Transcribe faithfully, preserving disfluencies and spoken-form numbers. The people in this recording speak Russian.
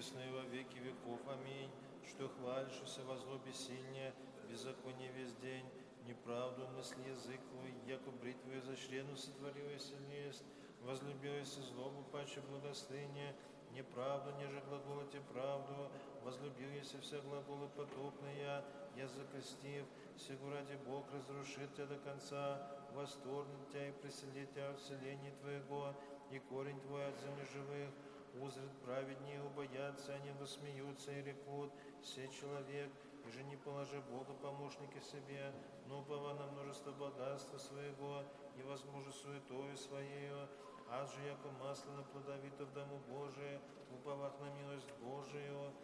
присно и во веки веков. Аминь. Что хвалишься во злобе сильнее, беззаконие весь день, неправду мысли язык твой, яко бритву изощрену сотворил сильнее, возлюбилась злобу паче благостыня, неправду, неже глаголоте правду, возлюбил еси все глаголы потопные, язык истив, сего ради Бог разрушит тебя до конца, восторгнет тебя и преселит тебя в вселении твоего, и корень твой от земли живых, узрят праведнее, убоятся, они высмеются и рекут, все человек, и же не положи Бога помощники себе, но упова на множество богатства своего, и возможно суетою своею, аж же яко масло на плодовито в дому Божие, уповах на милость Божию,